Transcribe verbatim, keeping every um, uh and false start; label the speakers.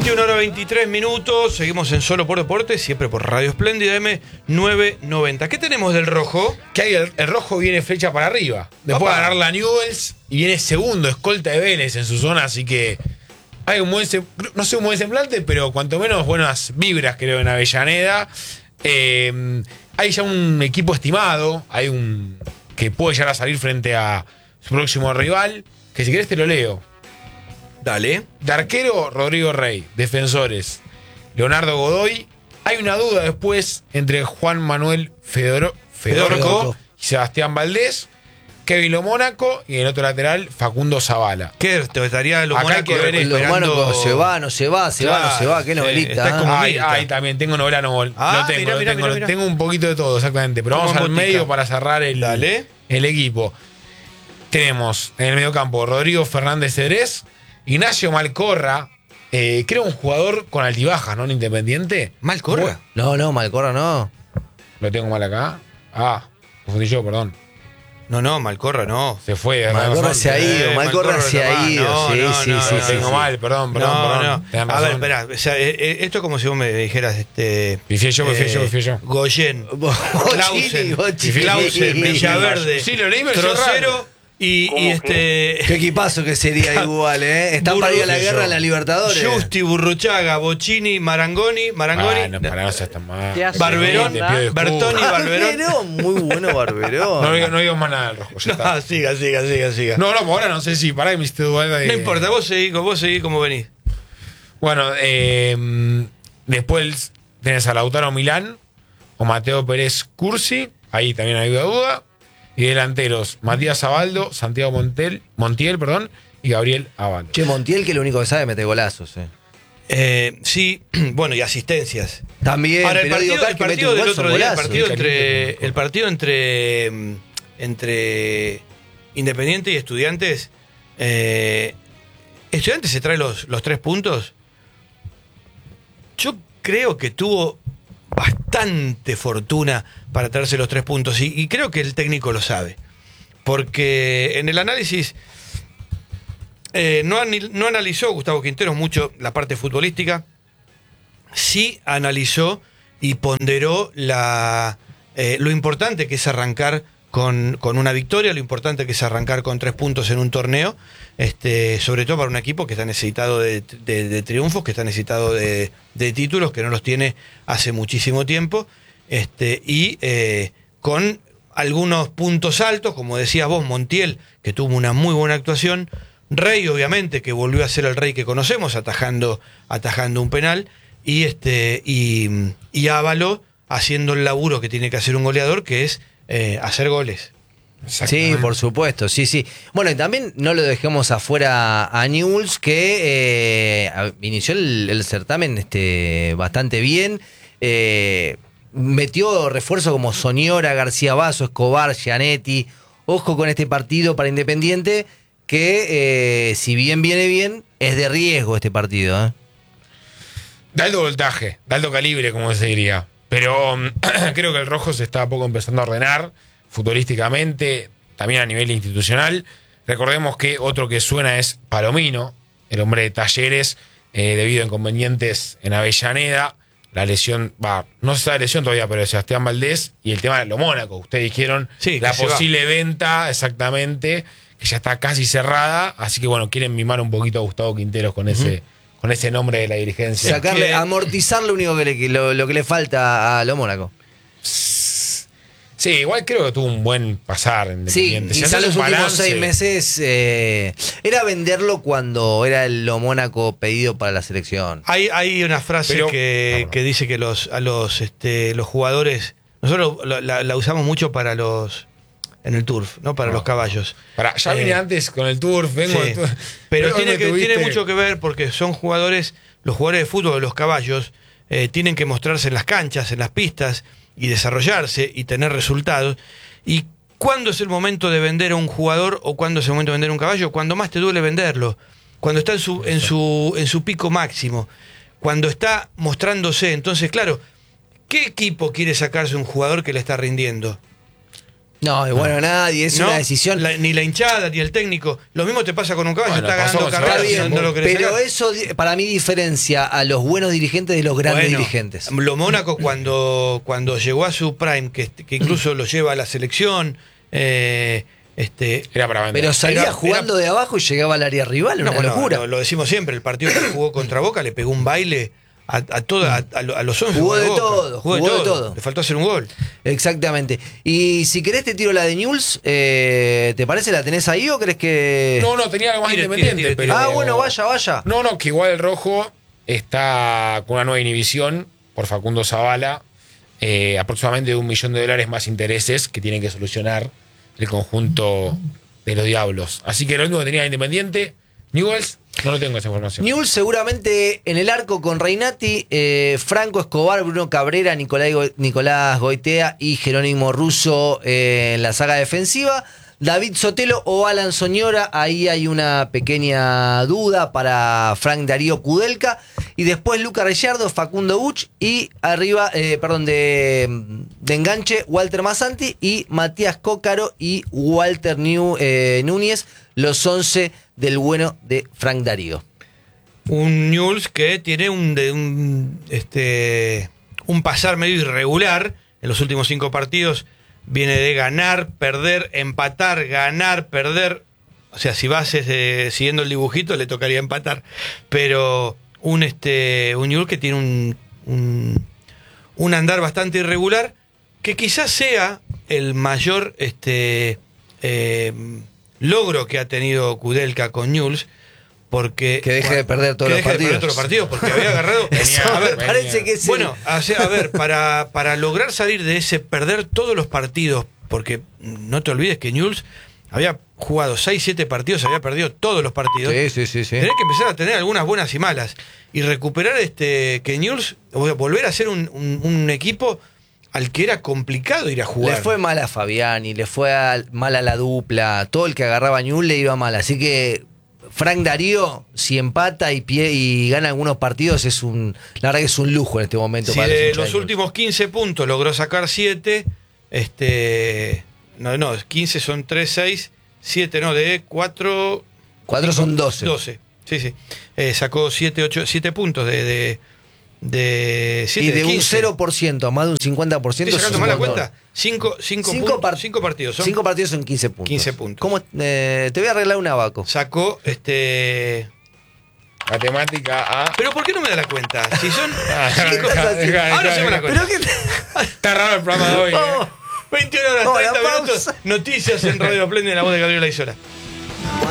Speaker 1: veintiuna horas veintitrés minutos, seguimos en Solo por Deportes, siempre por Radio Espléndida M novecientos noventa. ¿Qué tenemos del rojo?
Speaker 2: Que hay el, el rojo viene flecha para arriba. Después de ganar la Newell's y viene segundo, escolta de Vélez en su zona, así que hay un buen, no sé un buen semblante, pero cuanto menos buenas vibras creo en Avellaneda. Eh, hay ya un equipo estimado, hay un que puede llegar a salir frente a su próximo rival, que si querés te lo leo.
Speaker 1: Dale.
Speaker 2: De arquero, Rodrigo Rey. Defensores, Leonardo Godoy. Hay una duda después entre Juan Manuel Fedoro, Fedorco, Fedorco y Sebastián Valdés. Kevin Lo Mónaco y en el otro lateral, Facundo Zavala.
Speaker 1: ¿Qué? ¿Te estaría Lo Mónaco
Speaker 3: esperando? Lo Mónaco se va, no se va, se claro, va, no se va. Qué novelita.
Speaker 2: ¿eh? Ahí, ahí también, tengo novela, no, ah, lo tengo, mirá, lo mirá, tengo, mirá, mirá. tengo un poquito de todo, exactamente. Pero vamos al botica. medio para cerrar el, Dale. el equipo. Tenemos en el mediocampo Rodrigo Fernández Cedrés, Ignacio Malcorra, eh, creo un jugador con altibajas, ¿no? En Independiente.
Speaker 3: ¿Malcorra? No, no, Malcorra no.
Speaker 2: Lo tengo mal acá. Ah, confundí yo, perdón.
Speaker 1: No, no, Malcorra no.
Speaker 2: Se fue.
Speaker 3: Malcorra se ha ido, eh, Malcorra, Malcorra se ha ido. No, sí,
Speaker 1: no,
Speaker 3: sí,
Speaker 1: no,
Speaker 3: sí.
Speaker 2: Lo tengo
Speaker 3: sí,
Speaker 2: mal,
Speaker 3: sí.
Speaker 2: perdón, perdón,
Speaker 1: no,
Speaker 2: perdón.
Speaker 1: No. A ver, espera. O sea, eh, esto es como si vos me dijeras, este.
Speaker 2: Pifié yo, pifié yo, pifié yo.
Speaker 1: Goyen, Clausen, Clausen, Villaverde,
Speaker 2: sí, lo leí, me
Speaker 1: Trocero. Y, y este.
Speaker 3: Qué equipazo que sería igual, ¿eh? Están para ir a la guerra en la Libertadores.
Speaker 1: Justi, Burruchaga, Bocini, Marangoni, Marangoni.
Speaker 2: Ah, no, para no seas tan mal.
Speaker 1: Barberón, Bertoni, Barberón.
Speaker 3: Barberón, muy bueno Barberón.
Speaker 2: No digo, no digo más nada del rojo. Ya
Speaker 1: no, siga, siga, siga, siga.
Speaker 2: No, no, ahora no sé si, pará que me hiciste duda de.
Speaker 1: No importa, vos seguís, vos seguís como venís.
Speaker 2: Bueno, eh, después tenés a Lautaro Milán o Mateo Pérez Cursi. Ahí también hay duda. Y delanteros, Matías Abaldo, Santiago Montiel, Montiel perdón, y Gabriel Ábalos.
Speaker 3: Che, Montiel que lo único que sabe es meter golazos. Eh.
Speaker 1: Eh, sí, bueno, y asistencias.
Speaker 3: También.
Speaker 1: Ahora, el partido, el partido del otro día, el partido
Speaker 2: sí,
Speaker 1: entre, el partido entre, entre Independiente y Estudiantes, eh, Estudiantes se trae los, los tres puntos. Yo creo que tuvo bastante fortuna para traerse los tres puntos y, y creo que el técnico lo sabe, porque en el análisis eh, no, no analizó Gustavo Quinteros mucho la parte futbolística, sí analizó y ponderó la, eh, lo importante que es arrancar con, con una victoria, lo importante que es arrancar con tres puntos en un torneo, este, sobre todo para un equipo que está necesitado de, de, de triunfos, que está necesitado de, de títulos, que no los tiene hace muchísimo tiempo, este, y eh, con algunos puntos altos, como decías vos, Montiel, que tuvo una muy buena actuación, Rey, obviamente, que volvió a ser el Rey que conocemos, atajando, atajando un penal, y, este, y, y Ávalo haciendo el laburo que tiene que hacer un goleador, que es eh, hacer goles.
Speaker 3: Sí, por supuesto, sí, sí. Bueno, y también no lo dejemos afuera a Newell's, que eh, inició el, el certamen este, bastante bien. Eh, metió refuerzo como Soñora, García Basso, Escobar, Gianetti. Ojo con este partido para Independiente, que eh, si bien viene bien, es de riesgo este partido. ¿eh?
Speaker 2: De alto voltaje, de alto calibre, como se diría. Pero um, creo que el rojo se está a poco empezando a ordenar futbolísticamente, también a nivel institucional. Recordemos que otro que suena es Palomino, el hombre de Talleres, eh, debido a inconvenientes en Avellaneda. La lesión, va, no se sabe la lesión todavía, pero de Sebastián Valdés y el tema de Lo Mónaco. Ustedes dijeron
Speaker 1: sí,
Speaker 2: la posible venta, exactamente, que ya está casi cerrada. Así que bueno, quieren mimar un poquito a Gustavo Quinteros con uh-huh. ese, con ese nombre de la dirigencia.
Speaker 3: Sacarle,
Speaker 2: que,
Speaker 3: amortizar lo único que le, lo, lo que le falta a Lo Mónaco.
Speaker 2: Sí, igual creo que tuvo un buen pasar en Independiente.
Speaker 3: Sí, quizás los últimos balance. seis meses eh, era venderlo cuando era el Lo Mónaco pedido para la selección.
Speaker 1: Hay, hay una frase Pero, que, no, que dice que los, a los, este, los jugadores, nosotros la, la, la usamos mucho para los, en el turf, ¿no? Para no. los caballos.
Speaker 2: Para, ya vine eh, antes con el turf, vengo
Speaker 1: sí.
Speaker 2: el turf.
Speaker 1: Pero, Pero tiene, que, tiene mucho que ver porque son jugadores, los jugadores de fútbol, los caballos, eh, tienen que mostrarse en las canchas, en las pistas, y desarrollarse y tener resultados. ¿Y cuándo es el momento de vender a un jugador o cuándo es el momento de vender a un caballo? Cuando más te duele venderlo, cuando está en su, en su, en su pico máximo, cuando está mostrándose. Entonces, claro, ¿qué equipo quiere sacarse un jugador que le está rindiendo?
Speaker 3: No, y bueno, nadie, es
Speaker 1: No,
Speaker 3: una decisión.
Speaker 1: la- ni la hinchada, ni el técnico. Lo mismo te pasa con un caballo,
Speaker 2: Bueno,
Speaker 1: está
Speaker 2: pasó
Speaker 1: ganando
Speaker 2: con
Speaker 1: carreras
Speaker 3: Está
Speaker 1: y
Speaker 3: bien,
Speaker 1: no lo querés
Speaker 3: pero
Speaker 1: sacar.
Speaker 3: eso di- para mí diferencia a los buenos dirigentes de los grandes
Speaker 1: Bueno,
Speaker 3: dirigentes.
Speaker 1: Lo Mónaco cuando, cuando llegó a su prime, que, que incluso lo lleva a la selección, eh, este,
Speaker 2: Era para vender.
Speaker 3: Pero salía
Speaker 1: Era-
Speaker 3: jugando de abajo y llegaba al área rival,
Speaker 1: no,
Speaker 3: una
Speaker 1: bueno,
Speaker 3: locura.
Speaker 1: Lo, lo decimos siempre, el partido que jugó contra Boca le pegó un baile a, a, toda, a, a lo- a los once.
Speaker 3: Jugó de
Speaker 1: Boca.
Speaker 3: todo, jugó de todo.
Speaker 1: Le faltó hacer un gol.
Speaker 3: Exactamente. Y si querés te tiro la de Newell's, eh, ¿te parece la tenés ahí o crees que...?
Speaker 2: No, no, tenía algo más
Speaker 1: Tire,
Speaker 2: independiente.
Speaker 1: tire, tire,
Speaker 2: pero...
Speaker 3: Ah, bueno, vaya, vaya.
Speaker 2: No, no, que igual el rojo está con una nueva inhibición por Facundo Zavala, eh, aproximadamente de un millón de dólares más intereses que tienen que solucionar el conjunto de los Diablos. Así que lo único que tenía Independiente, Newell's, no lo tengo esa información.
Speaker 3: Newell's seguramente en el arco con Reinati, eh, Franco Escobar, Bruno Cabrera, Nicolás, Go- Nicolás Goitea y Jerónimo Russo eh, en la saga defensiva. David Sotelo o Alan Soñora, ahí hay una pequeña duda para Frank Darío Kudelka. Y después Luca Ricciardo, Facundo Uch y arriba, eh, perdón, de, de enganche Walter Massanti y Matías Cócaro y Walter New, eh, Núñez, los once del bueno de Frank Darío.
Speaker 1: Un Newell's que tiene un, de, un, este, un pasar medio irregular en los últimos cinco partidos. Viene de ganar, perder, empatar, ganar, perder. O sea, si vas eh, siguiendo el dibujito, le tocaría empatar. Pero un, este, un Newell's que tiene un, un, un andar bastante irregular, que quizás sea el mayor este, eh, logro que ha tenido Kudelka con Newell's. Porque,
Speaker 3: Que deje de perder todos
Speaker 1: que
Speaker 3: los
Speaker 1: deje de perder
Speaker 3: partidos.
Speaker 1: todos los partidos, porque había agarrado.
Speaker 3: Eso
Speaker 1: a
Speaker 3: me
Speaker 1: ver,
Speaker 3: parece que es el-
Speaker 1: bueno, o sea, a ver, para, para lograr salir de ese perder todos los partidos, porque no te olvides que Newell's había jugado seis siete partidos, había perdido todos los partidos.
Speaker 3: Sí, sí, sí, sí.
Speaker 1: Tenés que empezar a tener algunas buenas y malas. Y recuperar este que Newell's, volver a ser un, un, un equipo al que era complicado ir a jugar.
Speaker 3: Le fue mal a Fabiani, le fue a- mal a la dupla, todo el que agarraba a Newell's le iba mal. Así que Frank Darío, si empata y, pie, y gana algunos partidos, es un, la verdad que es un lujo en este momento.
Speaker 1: Si
Speaker 3: para
Speaker 1: de
Speaker 3: hinchas
Speaker 1: los
Speaker 3: Newell's.
Speaker 1: últimos quince puntos logró sacar siete, este, no, no, quince son tres, seis, siete, no, de cuatro...
Speaker 3: Cuatro son doce.
Speaker 1: doce, sí, sí. Eh, sacó siete, ocho, siete puntos de... de, de
Speaker 3: Y
Speaker 1: siete
Speaker 3: de un
Speaker 1: quince.
Speaker 3: cero por ciento a más de un cincuenta por ciento.
Speaker 1: ¿Estoy sacando
Speaker 3: es un
Speaker 1: mal la
Speaker 3: montón.
Speaker 1: cuenta? Cinco, cinco,
Speaker 3: Cinco,
Speaker 1: pun-
Speaker 3: par-
Speaker 1: cinco partidos. Son,
Speaker 3: cinco partidos son quince puntos.
Speaker 1: quince puntos.
Speaker 3: ¿Cómo, eh, te voy a arreglar un abaco.
Speaker 1: Sacó este...
Speaker 2: Matemática A.
Speaker 1: Pero ¿por qué no me da la cuenta? Si son
Speaker 2: Ah,
Speaker 1: cinco...
Speaker 2: deja, deja,
Speaker 1: Ahora
Speaker 2: deja,
Speaker 1: se me la
Speaker 2: deja.
Speaker 1: cuenta.
Speaker 3: Pero qué
Speaker 2: Está raro el programa de hoy. ¿eh?
Speaker 3: Oh,
Speaker 1: veintiuna horas
Speaker 3: Vamos a la
Speaker 1: treinta minutos.
Speaker 3: pausa.
Speaker 1: Noticias en Radio Play de la voz de Gabriela Isola.